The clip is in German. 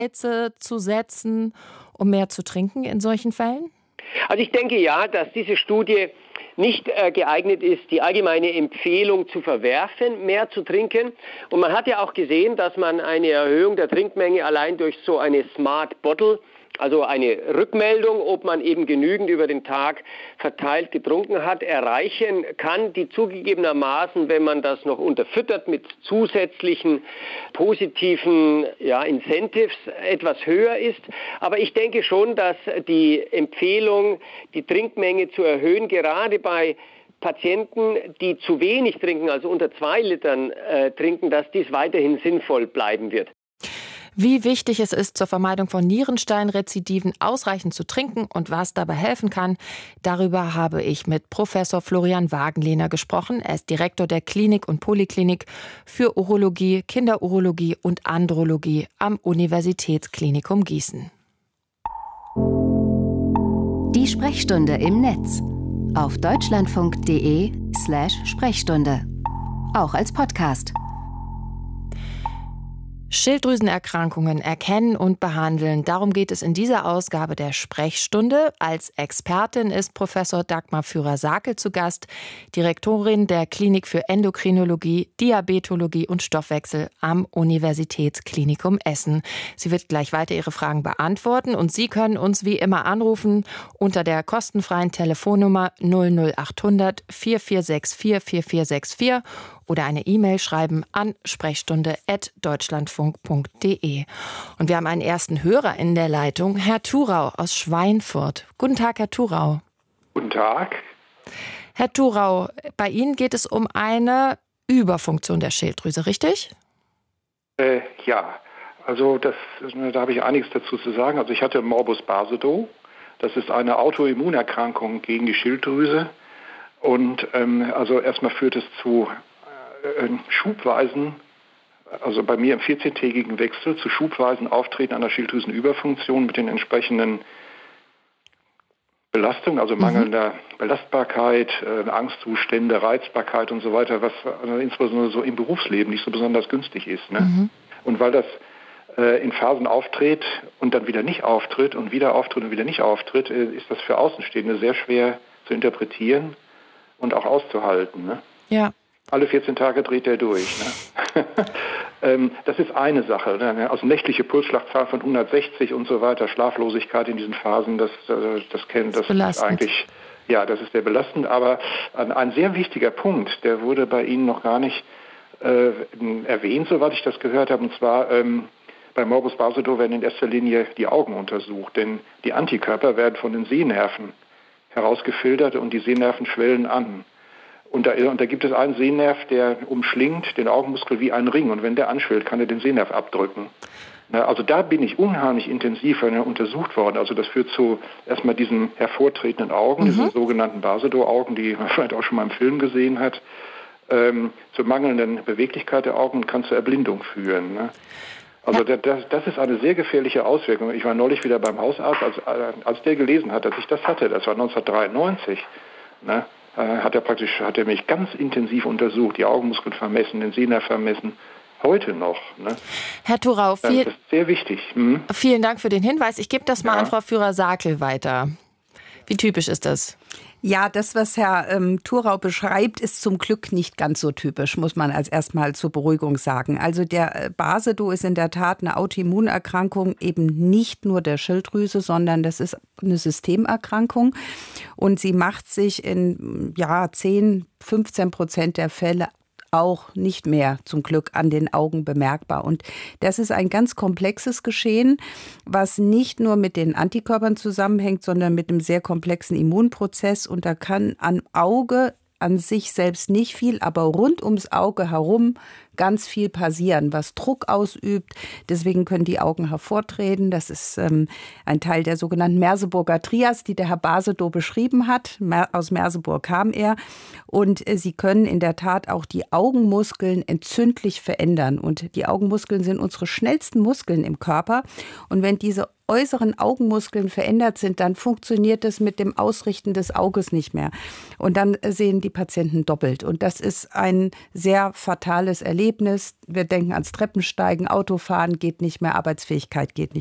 Reize zu setzen, um mehr zu trinken in solchen Fällen? Also ich denke ja, dass diese Studie nicht geeignet ist, die allgemeine Empfehlung zu verwerfen, mehr zu trinken. Und man hat ja auch gesehen, dass man eine Erhöhung der Trinkmenge allein durch so eine Smart Bottle, also eine Rückmeldung, ob man eben genügend über den Tag verteilt getrunken hat, erreichen kann, die zugegebenermaßen, wenn man das noch unterfüttert mit zusätzlichen positiven Incentives, etwas höher ist. Aber ich denke schon, dass die Empfehlung, die Trinkmenge zu erhöhen, gerade bei Patienten, die zu wenig trinken, also unter 2 Litern trinken, dass dies weiterhin sinnvoll bleiben wird. Wie wichtig es ist, zur Vermeidung von Nierensteinrezidiven ausreichend zu trinken und was dabei helfen kann, darüber habe ich mit Professor Florian Wagenlehner gesprochen. Er ist Direktor der Klinik und Poliklinik für Urologie, Kinderurologie und Andrologie am Universitätsklinikum Gießen. Die Sprechstunde im Netz auf deutschlandfunk.de/Sprechstunde. Auch als Podcast. Schilddrüsenerkrankungen erkennen und behandeln. Darum geht es in dieser Ausgabe der Sprechstunde. Als Expertin ist Professor Dagmar Führer-Sakel zu Gast, Direktorin der Klinik für Endokrinologie, Diabetologie und Stoffwechsel am Universitätsklinikum Essen. Sie wird gleich weiter Ihre Fragen beantworten und Sie können uns wie immer anrufen unter der kostenfreien Telefonnummer 00800 4464 4464 oder eine E-Mail schreiben an sprechstunde@deutschlandfunk.de. Und wir haben einen ersten Hörer in der Leitung, Herr Thurau aus Schweinfurt. Guten Tag, Herr Thurau. Guten Tag. Herr Thurau, bei Ihnen geht es um eine Überfunktion der Schilddrüse, richtig? Ja, also da habe ich einiges dazu zu sagen. Also ich hatte Morbus Basedow. Das ist eine Autoimmunerkrankung gegen die Schilddrüse. Und also erstmal führt es zu schubweisen, also bei mir im 14-tägigen Wechsel, zu schubweisen Auftreten einer Schilddrüsenüberfunktion mit den entsprechenden Belastungen, also mangelnder Belastbarkeit, Angstzustände, Reizbarkeit und so weiter, was also insbesondere so im Berufsleben nicht so besonders günstig ist. Ne? Und weil das in Phasen auftritt und dann wieder nicht auftritt und wieder auftritt und wieder nicht auftritt, ist das für Außenstehende sehr schwer zu interpretieren und auch auszuhalten. Ne? Ja. Alle 14 Tage dreht er durch. Ne? Das ist eine Sache. Ne? Also nächtliche Pulsschlagzahl von 160 und so weiter, Schlaflosigkeit in diesen Phasen, das ist eigentlich, ja, das ist sehr belastend. Aber ein sehr wichtiger Punkt, der wurde bei Ihnen noch gar nicht erwähnt, soweit ich das gehört habe, und zwar bei Morbus Basedow werden in erster Linie die Augen untersucht, denn die Antikörper werden von den Sehnerven herausgefiltert und die Sehnerven schwellen an. Und da gibt es einen Sehnerv, der umschlingt den Augenmuskel wie ein Ring. Und wenn der anschwillt, kann er den Sehnerv abdrücken. Also da bin ich unheimlich intensiv untersucht worden. Also das führt zu erstmal diesen hervortretenden Augen, diesen sogenannten Basedow-Augen, die man vielleicht auch schon mal im Film gesehen hat, zur mangelnden Beweglichkeit der Augen und kann zur Erblindung führen. Ne? Also das ist eine sehr gefährliche Auswirkung. Ich war neulich wieder beim Hausarzt, als der gelesen hat, dass ich das hatte. Das war 1993. Ne? Hat er mich ganz intensiv untersucht, die Augenmuskeln vermessen, den Sehnerv vermessen, heute noch. Ne? Herr Thurau, das ist sehr wichtig. Vielen Dank für den Hinweis. Ich gebe das mal an Frau Führer-Sakel weiter. Wie typisch ist das? Ja, das, was Herr Thurau beschreibt, ist zum Glück nicht ganz so typisch, muss man als erstmal zur Beruhigung sagen. Also der Basedow ist in der Tat eine Autoimmunerkrankung, eben nicht nur der Schilddrüse, sondern das ist eine Systemerkrankung. Und sie macht sich in 10-15% der Fälle auch nicht mehr zum Glück an den Augen bemerkbar. Und das ist ein ganz komplexes Geschehen, was nicht nur mit den Antikörpern zusammenhängt, sondern mit einem sehr komplexen Immunprozess. Und da kann am Auge an sich selbst nicht viel, aber rund ums Auge herum ganz viel passieren, was Druck ausübt. Deswegen können die Augen hervortreten. Das ist ein Teil der sogenannten Merseburger Trias, die der Herr Basedow beschrieben hat. Aus Merseburg kam er. Und sie können in der Tat auch die Augenmuskeln entzündlich verändern. Und die Augenmuskeln sind unsere schnellsten Muskeln im Körper. Und wenn diese äußeren Augenmuskeln verändert sind, dann funktioniert es mit dem Ausrichten des Auges nicht mehr. Und dann sehen die Patienten doppelt. Und das ist ein sehr fatales Erlebnis. Erlebnis. Wir denken ans Treppensteigen, Autofahren geht nicht mehr, Arbeitsfähigkeit geht nicht